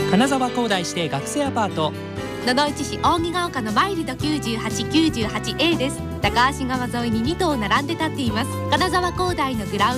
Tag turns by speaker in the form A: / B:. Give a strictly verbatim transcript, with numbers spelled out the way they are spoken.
A: 金沢工大指定学生アパート、
B: 野々市市扇ヶ丘のマイルド きゅうじゅうはちきゅうじゅうはちエー です。高橋川沿いにに棟並んで建っています。金沢工大のグラウンド